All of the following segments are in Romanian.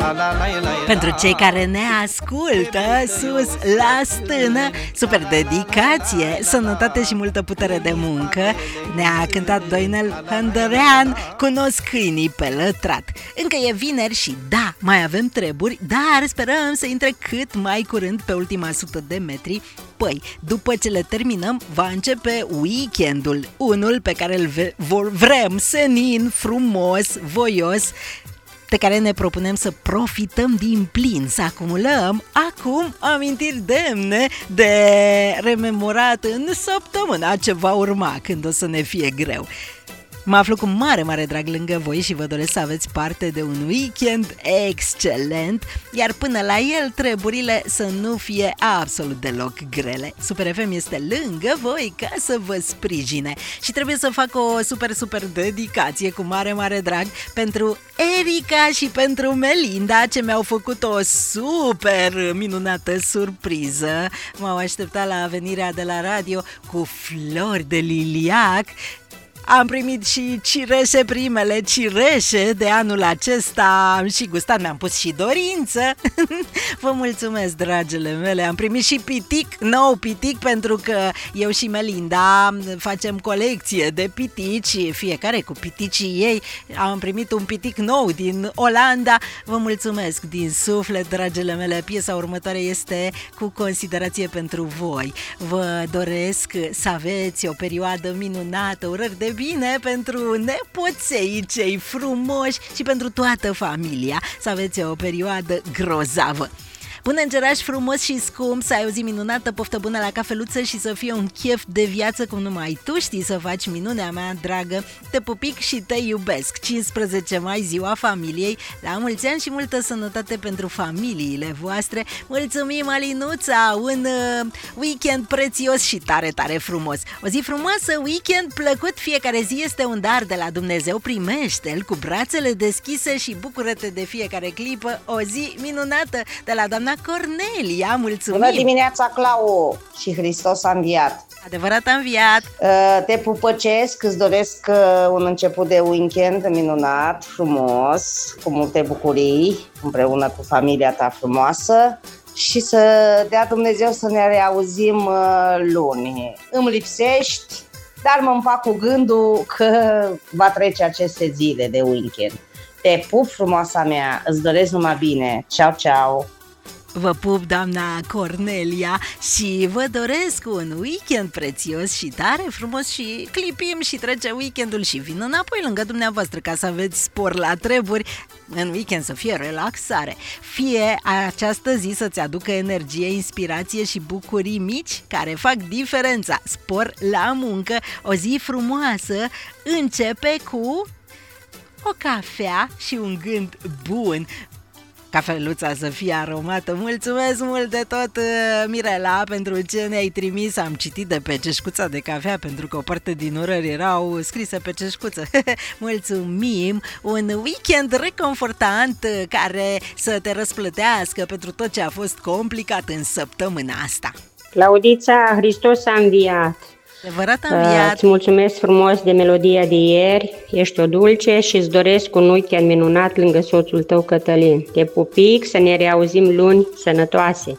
Pentru cei care ne ascultă sus la stână, super dedicație, sănătate și multă putere de muncă. Ne-a cântat Doinel Hândărean, Cunosc câinii pe lătrat. Încă e vineri și da, mai avem treburi, dar sperăm să intre cât mai curând pe ultima 100 de metri. Păi, după ce le terminăm, va începe weekendul, unul pe care îl vrem senin, frumos, voios, de care ne propunem să profităm din plin, să acumulăm acum amintiri demne de rememorat în săptămâna ce va urma, când o să ne fie greu. Mă aflu cu mare, mare drag lângă voi și vă doresc să aveți parte de un weekend excelent, iar până la el treburile să nu fie absolut deloc grele. Super FM este lângă voi ca să vă sprijine și trebuie să fac o super dedicație cu mare, mare drag pentru Erica și pentru Melinda, ce mi-au făcut o super minunată surpriză. M-au așteptat la venirea de la radio cu flori de liliac. Am primit și cireșe, primele cireșe de anul acesta. Am și gustat, mi-am pus și dorință. Vă mulțumesc, dragele mele. Am primit și pitic, nou pitic, pentru că eu și Melinda facem colecție de pitici, fiecare cu piticii ei. Am primit un pitic nou din Olanda. Vă mulțumesc din suflet, dragele mele. Piesa următoare este cu considerație pentru voi. Vă doresc să aveți o perioadă minunată, urări de bine pentru nepoței cei frumoși și pentru toată familia, să aveți o perioadă grozavă. Până îngeraș frumos și scump, să ai o zi minunată, poftă bună la cafeluță și să fie un chef de viață cum numai tu știi să faci, minunea mea dragă. Te pupic și te iubesc. 15 mai, ziua familiei, la mulți ani și multă sănătate pentru familiile voastre. Mulțumim, Alinuța, un weekend prețios și tare, tare frumos. O zi frumoasă, weekend plăcut, fiecare zi este un dar de la Dumnezeu, primește-l cu brațele deschise și bucură-te de fiecare clipă. O zi minunată de la doamna Cornelia, mulțumim! Bună dimineața, Clau, și Hristos a înviat! Adevărat a înviat! Te pupăcesc, îți doresc un început de weekend minunat, frumos, cu multe bucurii, împreună cu familia ta frumoasă și să dea Dumnezeu să ne reauzim luni. Îmi lipsești, dar mă împac cu gândul că va trece aceste zile de weekend. Te pup, frumoasa mea, îți doresc numai bine. Ceau, ceau! Vă pup, doamna Cornelia, și vă doresc un weekend prețios și tare frumos și clipim și trece weekendul și vin înapoi lângă dumneavoastră ca să aveți spor la treburi. În weekend să fie relaxare. Fie această zi să-ți aducă energie, inspirație și bucurii mici care fac diferența. Spor la muncă, o zi frumoasă începe cu o cafea și un gând bun. Cafeluța să fie aromată. Mulțumesc mult de tot, Mirela, pentru ce ne-ai trimis. Am citit de pe ceșcuța de cafea, pentru că o parte din urări erau scrise pe ceșcuță. Mulțumim! Un weekend reconfortant care să te răsplătească pentru tot ce a fost complicat în săptămâna asta. Claudița, Hristos a înviat! Adevărat a înviat! Îți mulțumesc frumos de melodia de ieri, ești o dulce și îți doresc un weekend minunat lângă soțul tău, Cătălin. Te pupic, să ne reauzim luni sănătoase.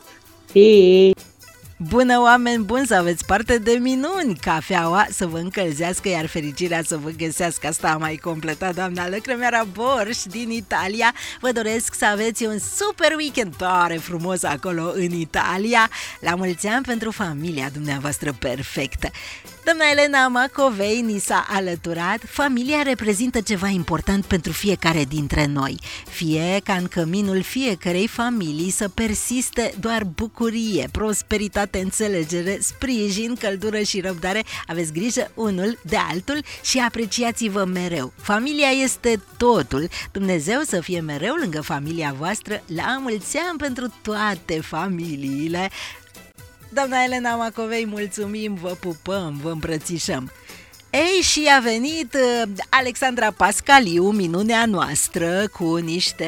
Fi! Bună, oameni buni, să aveți parte de minuni! Cafeaua să vă încălzească, iar fericirea să vă găsească. Asta a mai completat doamna Lăcrămeara Borș din Italia. Vă doresc să aveți un super weekend tare frumos acolo în Italia. La mulți ani pentru familia dumneavoastră perfectă. Doamna Elena Macovei ni s-a alăturat. Familia reprezintă ceva important pentru fiecare dintre noi. Fie ca în căminul fiecărei familii să persiste doar bucurie, prosperitate, înțelegere, sprijin, căldură și răbdare. Aveți grijă unul de altul și apreciați-vă mereu. Familia este totul. Dumnezeu să fie mereu lângă familia voastră. La mulți ani pentru toate familiile. Doamna Elena Macovei, mulțumim, vă pupăm, vă îmbrățișăm. Ei, și a venit Alexandra Pascaliu, minunea noastră, cu niște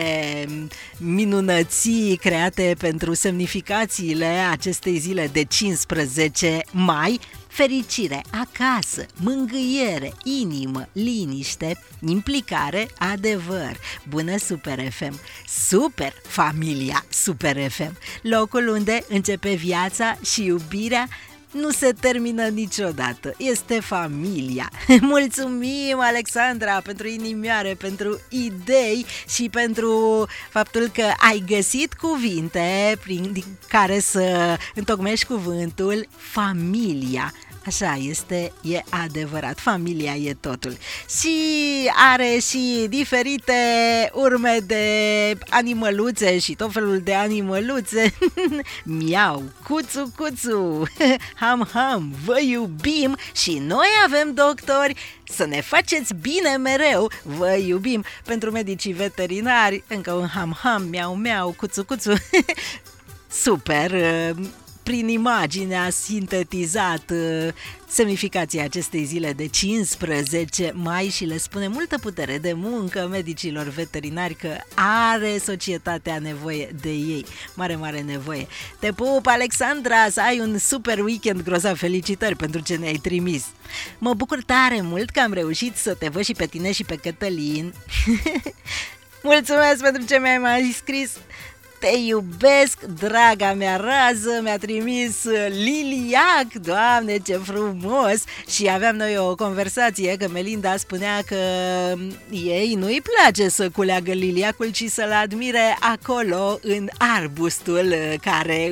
minunății create pentru semnificațiile acestei zile de 15 mai. fericire acasă, mângâiere, inimă, liniște, implicare, adevăr. Bună Super FM! Super familia Super FM! Locul unde începe viața și iubirea nu se termină niciodată. Este familia. Mulțumim, Alexandra, pentru inimioare, pentru idei și pentru faptul că ai găsit cuvinte prin care să întocmești cuvântul familia. Așa este, e adevărat, familia e totul. Și are și diferite urme de animăluțe și tot felul de animăluțe. Miau, cuțu, cuțu, ham, ham, vă iubim și noi avem doctori. Să ne faceți bine mereu, vă iubim. Pentru medicii veterinari, încă un ham, ham, miau, miau, cuțu, cuțu. Super! Prin imagine a sintetizat semnificația acestei zile de 15 mai și le spune multă putere de muncă medicilor veterinari, că are societatea nevoie de ei. Mare, mare nevoie. Te pup, Alexandra, să ai un super weekend grozav. Felicitări pentru ce ne-ai trimis. Mă bucur tare mult că am reușit să te văd și pe tine și pe Cătălin. Mulțumesc pentru ce mi-ai mai scris. Te iubesc, draga mea rază, mi-a trimis Liliac, Doamne, ce frumos! Și aveam noi o conversație, că Melinda spunea că ei nu-i place să culeagă liliacul, ci să-l admire acolo, în arbustul care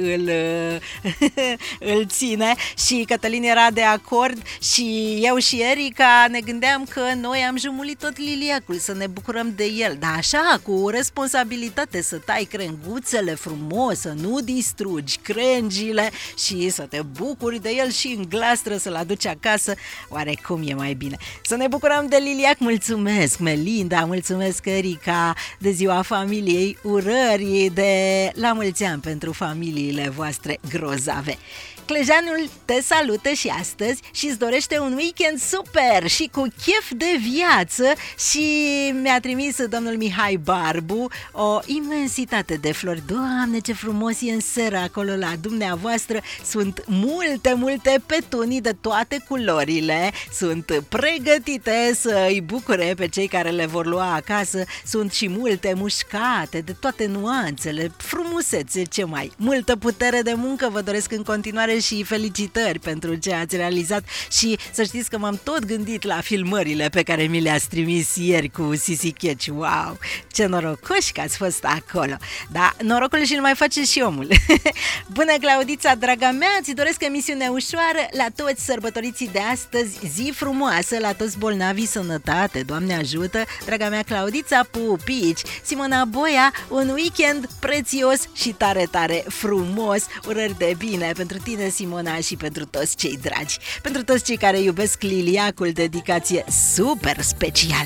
îl ține. Și Cătălin era de acord și eu și Erica ne gândeam că noi am jumulit tot liliacul, să ne bucurăm de el, dar așa, cu responsabilitate, să tai crenguțele frumos, să nu distrugi crengile și să te bucuri de el și în glastră să-l aduci acasă. Oarecum e mai bine. Să ne bucurăm de liliac. Mulțumesc, Melinda, mulțumesc, Erica, de ziua familiei, urări de la mulți ani pentru familiile voastre grozave. Clejanul te salută și astăzi și îți dorește un weekend super și cu chef de viață și mi-a trimis domnul Mihai Barbu o imensitate de flori. Doamne, ce frumos e în seară acolo la dumneavoastră. Sunt multe petunii de toate culorile. Sunt pregătite să îi bucure pe cei care le vor lua acasă. Sunt și multe mușcate de toate nuanțele, frumusețe, ce mai. Multă putere de muncă vă doresc în continuare și felicitări pentru ce ați realizat și să știți că m-am tot gândit la filmările pe care mi le-ați trimis ieri cu Sisi Checi. Wow, ce norocoși că ați fost acolo. Da, norocul și-l mai face și omul. Bună, Claudița, draga mea, ți doresc emisiune ușoară la toți sărbătoriții de astăzi, zi frumoasă, la toți bolnavii, sănătate, Doamne ajută, draga mea Claudița, pupici. Simona Boia, un weekend prețios și tare frumos, urări de bine pentru tine, Simona, și pentru toți cei dragi, pentru toți cei care iubesc liliacul, dedicație super specială.